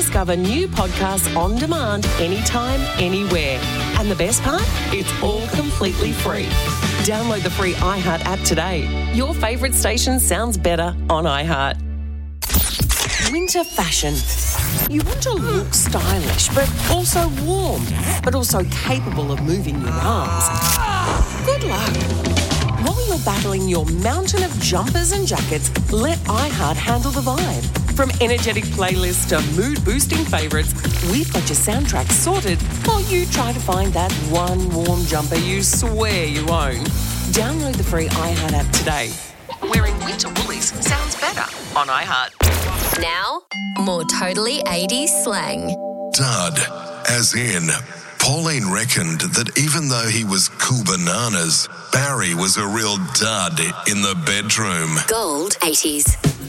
discover new podcasts on demand anytime, anywhere. And the best part? It's all completely free. Download the free iHeart app today. Your favourite station sounds better on iHeart. Winter fashion. You want to look stylish, but also warm, but also capable of moving your arms. Good luck. While you're battling your mountain of jumpers and jackets, let iHeart handle the vibe. From energetic playlists to mood-boosting favourites, we've got your soundtrack sorted while you try to find that one warm jumper you swear you own. Download the free iHeart app today. Wearing winter woolies sounds better on iHeart. Now, more totally 80s slang. Dud, as in, Pauline reckoned that even though he was cool bananas, Barry was a real dud in the bedroom. Gold 80s.